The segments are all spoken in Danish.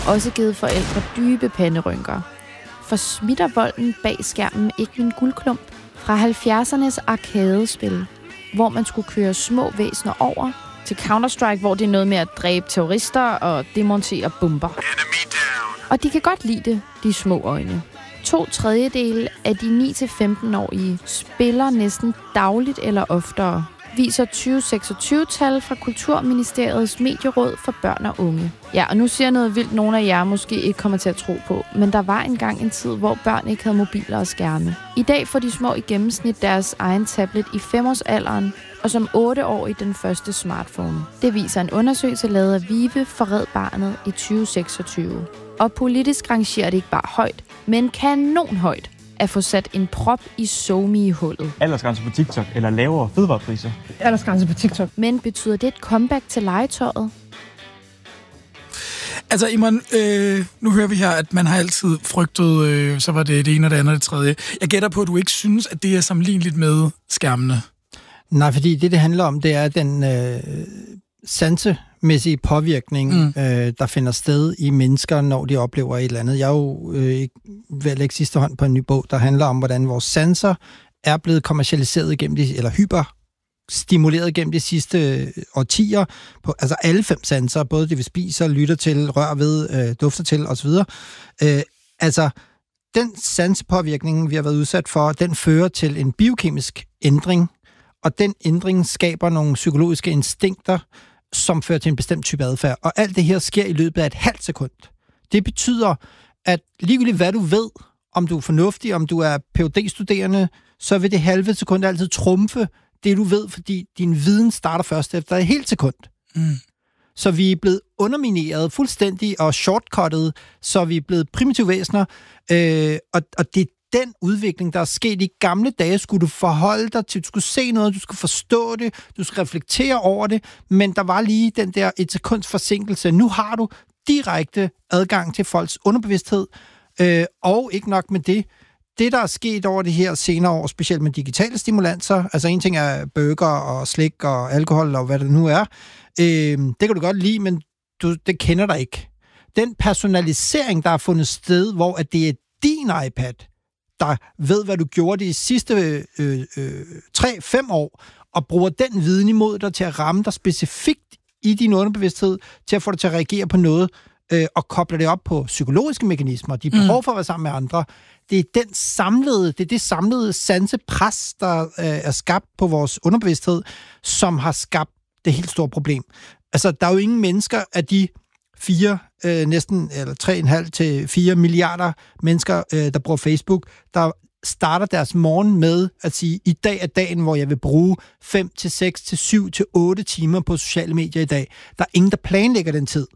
også givet forældre dybe panderynker. For smitter volden bag skærmen ikke min guldklump fra 70'ernes arkadespil, hvor man skulle køre små væsener over, til Counter-Strike, hvor det er noget med at dræbe terrorister og demontere bomber. Og de kan godt lide det, de små øjne. 2/3 af de 9-15-årige spiller næsten dagligt eller oftere, viser 2026-tal fra Kulturministeriets medieråd for børn og unge. Ja, og nu siger jeg noget vildt, nogle af jer måske ikke kommer til at tro på, men der var engang en tid, hvor børn ikke havde mobiler og skærme. I dag får de små i gennemsnit deres egen tablet i 5-årsalderen, og som 8-årig den første smartphone. Det viser en undersøgelse lavet af VIVE for Red Barnet i 2026. Og politisk rangerer det ikke bare højt, men kanonhøjt at få sat en prop i SoMe-hullet. Aldersgrænse på TikTok eller lavere fødevarepriser. Aldersgrænse på TikTok. Men betyder det et comeback til legetøjet? Altså, Imran, nu hører vi her, at man har altid frygtet, så var det ene og det andet og det tredje. Jeg gætter på, at du ikke synes, at det er sammenligneligt med skærmene. Nej, fordi det handler om, det er den sansemæssige påvirkning, der finder sted i mennesker, når de oplever et eller andet. Jeg er jo ved at lægge sidste hånd på en ny bog, der handler om, hvordan vores sanser er blevet kommercialiseret gennem eller hyperstimuleret gennem de sidste årtier. På, altså alle 5 sanser, både det vi spiser, lytter til, rører ved, dufter til osv. Altså, den sansepåvirkning, vi har været udsat for, den fører til en biokemisk ændring, og den ændring skaber nogle psykologiske instinkter, som fører til en bestemt type adfærd. Og alt det her sker i løbet af et halvt sekund. Det betyder, at ligegyldigt hvad du ved, om du er fornuftig, om du er Ph.D.-studerende, så vil det halve sekund altid trumfe det, du ved, fordi din viden starter først efter et helt sekund. Så vi er blevet undermineret fuldstændig og shortcuttet, så vi er blevet primitive væsener, og det er den udvikling, der er sket i gamle dage, skulle du forholde dig til, du skulle se noget, du skulle forstå det, du skulle reflektere over det, men der var lige den der et sekunds forsinkelse. Nu har du direkte adgang til folks underbevidsthed, og ikke nok med det. Det, der er sket over det her senere år, specielt med digitale stimulanser, altså en ting er burger og slik og alkohol og hvad det nu er, det kan du godt lide, men det kender dig ikke. Den personalisering, der har fundet sted, hvor at det er din iPad, der ved, hvad du gjorde de sidste 3-5 år, og bruger den viden imod dig til at ramme dig specifikt i din underbevidsthed, til at få dig til at reagere på noget, og koble det op på psykologiske mekanismer, de behov for at være sammen med andre. Det er det samlede sansepres, der er skabt på vores underbevidsthed, som har skabt det helt store problem. Altså, der er jo ingen mennesker af de 3,5 til 4 milliarder mennesker, der bruger Facebook, der starter deres morgen med at sige, i dag er dagen, hvor jeg vil bruge 5 til 6 til 7 til 8 timer på sociale medier i dag. Der er ingen, der planlægger den tid.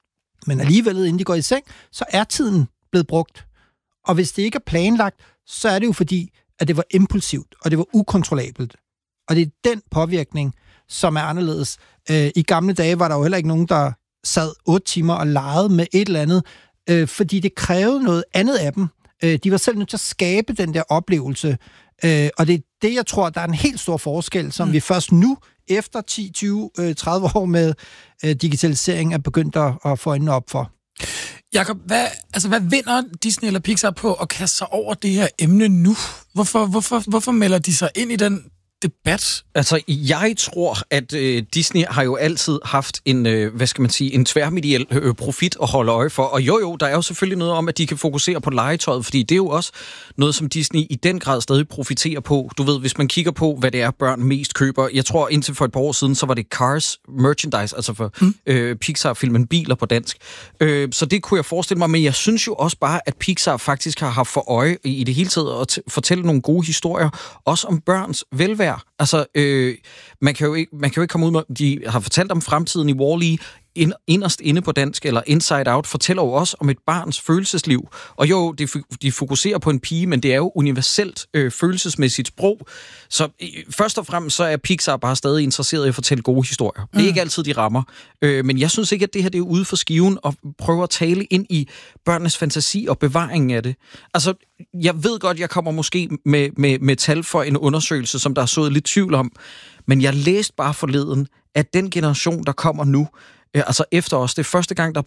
Men alligevel, inden de går i seng, så er tiden blevet brugt. Og hvis det ikke er planlagt, så er det jo fordi, at det var impulsivt, og det var ukontrollabelt. Og det er den påvirkning, som er anderledes. I gamle dage var der jo heller ikke nogen, der sad 8 timer og legede med et eller andet, fordi det krævede noget andet af dem. De var selv nødt til at skabe den der oplevelse. Og det er det, jeg tror, der er en helt stor forskel, som vi først nu, efter 10, 20, 30 år med digitalisering, er begyndt at få øjnene op for. Jakob, hvad vinder Disney eller Pixar på at kaste sig over det her emne nu? Hvorfor melder de sig ind i den debat? Altså, jeg tror, at Disney har jo altid haft en, en tværmediel profit at holde øje for. Og jo, der er jo selvfølgelig noget om, at de kan fokusere på legetøjet, fordi det er jo også noget, som Disney i den grad stadig profiterer på. Du ved, hvis man kigger på, hvad det er, børn mest køber. Jeg tror, indtil for et par år siden, så var det Cars merchandise, altså for Pixar-filmen Biler på dansk. Så det kunne jeg forestille mig, men jeg synes jo også bare, at Pixar faktisk har haft for øje i det hele taget at fortælle nogle gode historier, også om børns velvære. Altså, man kan jo ikke komme ud med, de har fortalt om fremtiden i Wall-E, inderst inde på dansk, eller Inside Out, fortæller jo også om et barns følelsesliv. Og jo, de fokuserer på en pige, men det er jo universelt følelsesmæssigt sprog. Så først og fremmest så er Pixar bare stadig interesseret i at fortælle gode historier. Det er ikke altid, de rammer. Men jeg synes ikke, at det her det er ude for skiven og prøver at tale ind i børnenes fantasi og bevaringen af det. Altså, jeg ved godt, jeg kommer måske med tal for en undersøgelse, som der er sået lidt tvivl om, men jeg læste bare forleden, at den generation, der kommer nu, altså efter os, det er første gang, der er